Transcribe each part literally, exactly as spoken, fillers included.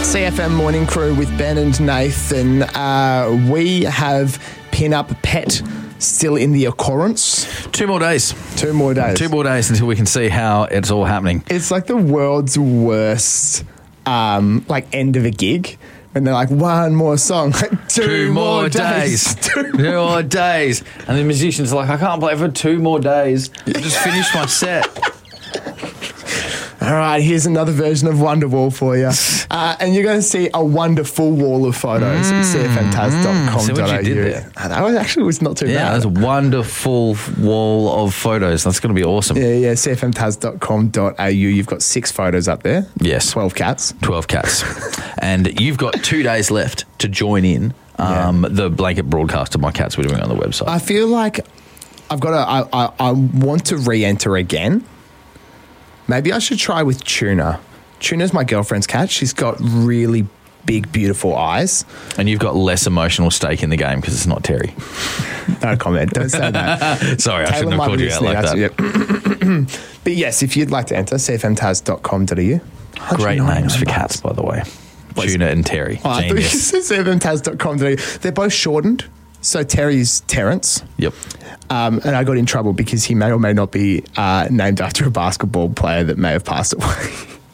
C F M Morning Crew with Ben and Nathan. Uh, we have Pin-Up Pet still in the occurrence. Two more days. Two more days. Two more days until we can see how it's all happening. It's like the world's worst, um, like, end of a gig. And they're like, one more song. Like, two, two more, more days. days. Two more days. And the musician's like, I can't play for two more days. I just finished my set. All right, here's another version of Wonderwall for you. Uh, and you're going to see a wonderful wall of photos mm, at c f m taz dot com dot a u. See what you did there? Uh, that was actually was not too yeah, bad. Yeah, that's a wonderful wall of photos. That's going to be awesome. Yeah, yeah, c f m taz dot com dot a u. You've got six photos up there. Yes. twelve cats. twelve cats. And you've got two days left to join in um, yeah. the blanket broadcast of My Cats we're doing on the website. I feel like I've got to, I, I, I want to re-enter again. Maybe I should try with Tuna. Tuna's my girlfriend's cat. She's got really big, beautiful eyes. And you've got less emotional stake in the game because it's not Terry. No comment. Don't say that. Sorry, Taylor I shouldn't have called you out like that. Yeah. But yes, if you'd like to enter, c f m taz dot com dot a u. Great names for cats, by the way. Tuna and Terry. Oh, I thought you said c f m taz dot com dot a u. They're both shortened. So Terry's Terrence. Yep. Um, and I got in trouble because he may or may not be uh, named after a basketball player that may have passed away.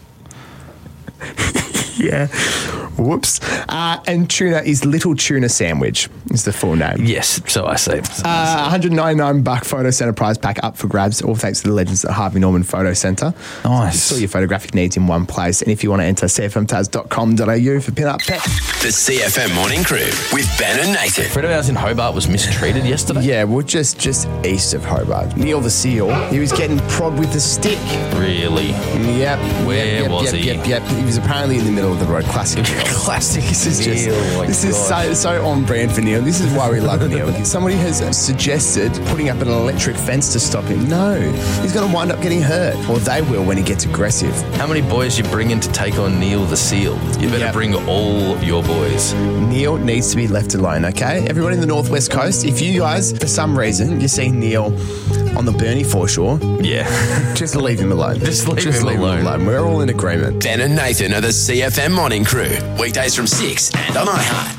Yeah. Whoops. Uh, and Tuna is Little Tuna Sandwich is the full name. Yes, so I say. Uh, one hundred ninety-nine buck Photo Centre prize pack up for grabs, all thanks to the legends at Harvey Norman Photo Centre. Nice. All your photographic needs in one place. And if you want to enter, c f m taz dot com dot a u for Pin-Up Pet. The C F M Morning Crew with Ben and Nathan. A friend of ours in Hobart was mistreated yesterday. Yeah, well, just, just east of Hobart. Neil the Seal. He was getting prod with a stick. Really? Yep. Where yep, yep, was yep, he? Yep, yep. He was apparently in the middle of the road. Classic. Classic. This is just, Neil, this is so, so on brand for Neil. This is why we love Neil. Somebody has suggested putting up an electric fence to stop him. No, he's going to wind up getting hurt. Or they will when he gets aggressive. How many boys you bring in to take on Neil the Seal? You better Yep. bring all your boys. Neil needs to be left alone, okay? Everyone in the Northwest Coast, if you guys, for some reason, you see Neil on the Burnie foreshore, Yeah. just leave him alone. Just leave him alone. We're all in agreement. Ben and Nathan are the C F M Morning Crew. Weekdays from six and on iHeart.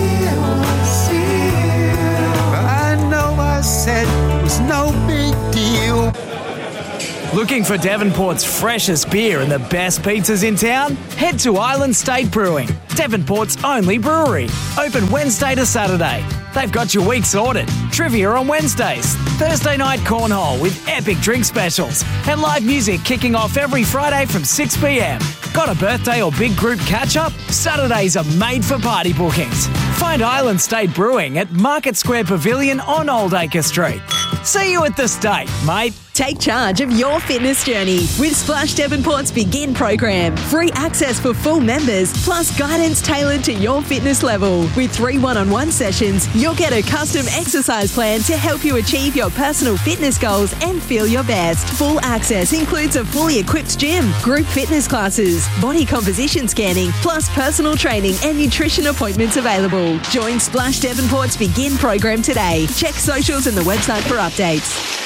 I know I said it was no big deal. Looking for Devonport's freshest beer and the best pizzas in town? Head to Island State Brewing, Devonport's only brewery. Open Wednesday to Saturday. They've got your week sorted. Trivia on Wednesdays. Thursday night cornhole with epic drink specials. And live music kicking off every Friday from six p m. Got a birthday or big group catch-up? Saturdays are made for party bookings. Find Island State Brewing at Market Square Pavilion on Old Acre Street. See you at the State, mate. Take charge of your fitness journey with Splash Devonport's Begin program. Free access for full members, plus guidance tailored to your fitness level. With three one-on-one sessions, you'll get a custom exercise plan to help you achieve your personal fitness goals and feel your best. Full access includes a fully equipped gym, group fitness classes, body composition scanning, plus personal training and nutrition appointments available. Join Splash Devonport's Begin program today. Check socials and the website for updates.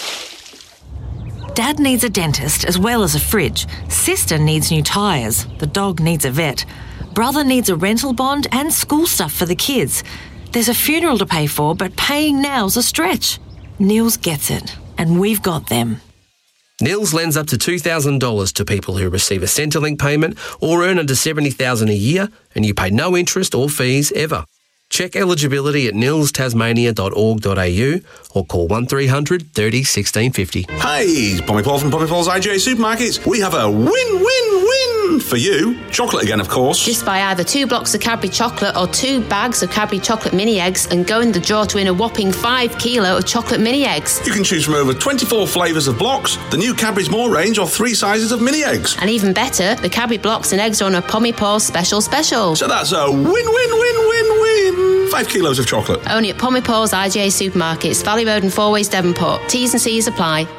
Dad needs a dentist as well as a fridge. Sister needs new tyres. The dog needs a vet. Brother needs a rental bond and school stuff for the kids. There's a funeral to pay for, but paying now's a stretch. Nils gets it, and we've got them. Nils lends up to two thousand dollars to people who receive a Centrelink payment or earn under seventy thousand dollars a year, and you pay no interest or fees ever. Check eligibility at nils tasmania dot org dot a u or call one three hundred thirty sixteen fifty. Hey, it's Pommy Paul from Pommy Paul's I G A Supermarkets. We have a win-win-win for you. Chocolate again, of course. Just buy either two blocks of Cadbury chocolate or two bags of Cadbury chocolate mini eggs and go in the draw to win a whopping five kilo of chocolate mini eggs. You can choose from over twenty-four flavours of blocks, the new Cadbury's More range, or three sizes of mini eggs. And even better, the Cadbury blocks and eggs are on a Pommy Paul special special. So that's a win-win-win-win-win. Five kilos of chocolate. Only at Pommy Paul's I G A Supermarkets, Valley Road and Four Ways Devonport. T's and C's apply.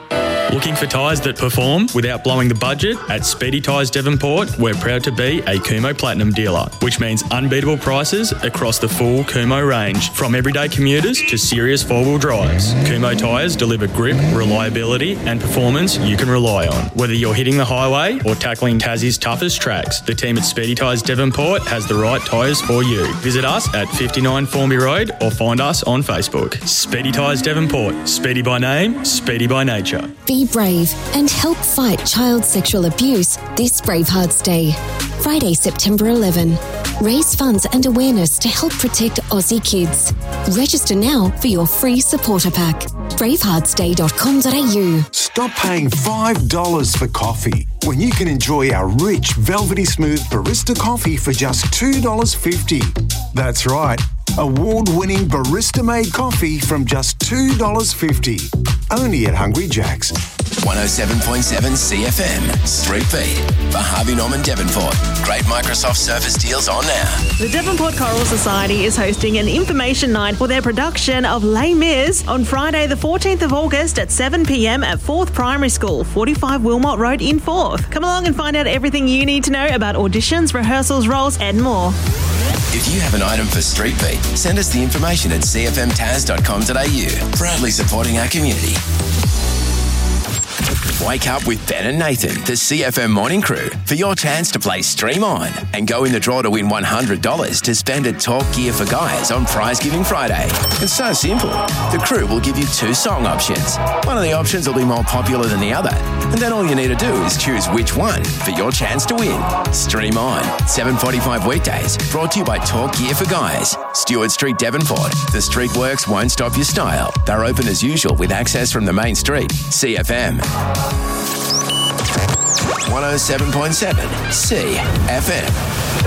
Looking for tyres that perform without blowing the budget? At Speedy Tyres Devonport, we're proud to be a Kumho Platinum dealer, which means unbeatable prices across the full Kumho range, from everyday commuters to serious four-wheel drives. Kumho tyres deliver grip, reliability and performance you can rely on. Whether you're hitting the highway or tackling Tassie's toughest tracks, the team at Speedy Tyres Devonport has the right tyres for you. Visit us at fifty-nine Formby Road or find us on Facebook. Speedy Tyres Devonport. Speedy by name, speedy by nature. Be brave and help fight child sexual abuse this Bravehearts Day. Friday, September eleventh. Raise funds and awareness to help protect Aussie kids. Register now for your free supporter pack. bravehearts day dot com dot a u. Stop paying five dollars for coffee when you can enjoy our rich, velvety smooth barista coffee for just two dollars fifty. That's right. Award-winning barista-made coffee from just two dollars fifty. Only at Hungry Jack's. one oh seven point seven C F M, Street Beat, for Harvey Norman Devonport. Great Microsoft Surface deals on now. The Devonport Choral Society is hosting an information night for their production of Les Mis on Friday the fourteenth of August at seven p m at Forth Primary School, forty-five Wilmot Road in Forth. Come along and find out everything you need to know about auditions, rehearsals, roles and more. If you have an item for Street Beat, send us the information at c f m taz dot com dot a u. Proudly supporting our community. Wake up with Ben and Nathan, the C F M Morning Crew, for your chance to play Stream On and go in the draw to win one hundred dollars to spend at Talk Gear for Guys on Prize Giving Friday. It's so simple. The crew will give you two song options. One of the options will be more popular than the other, and then all you need to do is choose which one for your chance to win. Stream On, seven forty-five weekdays, brought to you by Talk Gear for Guys. Stewart Street, Devonport. The street works won't stop your style. They're open as usual with access from the main street. C F M. one oh seven point seven C F M.